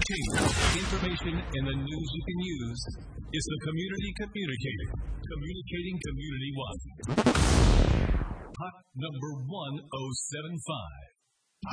entertainment, information, and the news you can use is the Community Communicator. Communicating community-wide. Hot number 1075.